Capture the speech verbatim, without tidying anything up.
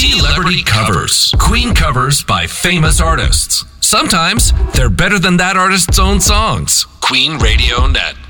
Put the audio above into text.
Celebrity covers. Queen covers by famous artists. Sometimes they're better than that artist's own songs. Queen Radio Net.